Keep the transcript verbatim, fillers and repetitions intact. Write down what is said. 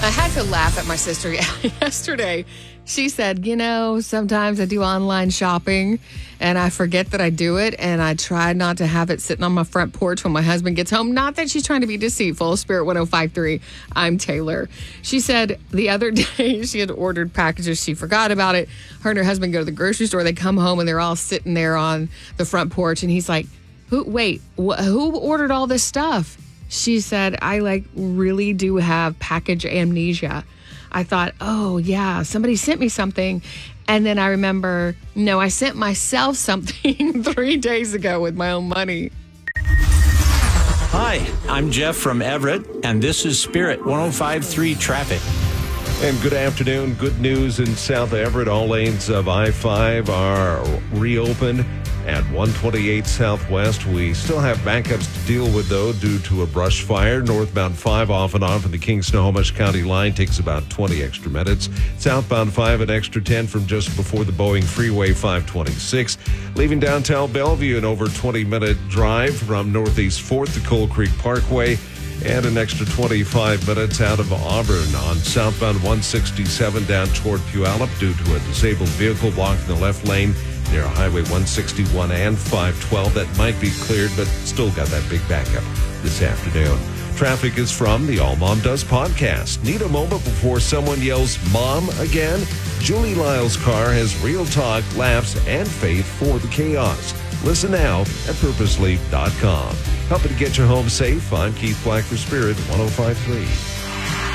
I had to laugh at my sister yesterday. She said, you know, sometimes I do online shopping and I forget that I do it, and I try not to have it sitting on my front porch when my husband gets home. Not that she's trying to be deceitful. Spirit one oh five point three, I'm Taylor. She said the other day she had ordered packages. She forgot about it. Her and her husband go to the grocery store. They come home and they're all sitting there on the front porch. And he's like, who, wait, wh- who ordered all this stuff? She said, I like really do have package amnesia. I thought, oh, yeah, somebody sent me something. And then I remember, no, I sent myself something three days ago with my own money. Hi, I'm Jeff from Everett, and this is Spirit one oh five point three Traffic. And good afternoon. Good news in South Everett. All lanes of I five are reopened at one twenty-eight Southwest. We still have backups to deal with, though, due to a brush fire. Northbound five off and on from the King-Snohomish County line takes about twenty extra minutes. Southbound five an extra ten from just before the Boeing Freeway five twenty-six. Leaving downtown Bellevue, an over twenty-minute drive from Northeast fourth to Coal Creek Parkway. And an extra twenty-five minutes out of Auburn on southbound one sixty-seven down toward Puyallup due to a disabled vehicle blocking the left lane near Highway one sixty-one and five twelve. That might be cleared, but still got that big backup this afternoon. Traffic is from the All Mom Does podcast. Need a moment before someone yells Mom again? Julie Lyle's car has real talk, laughs, and faith for the chaos. Listen now at purposely dot com. Helping to get you home safe. I'm Keith Black for Spirit one oh five point three.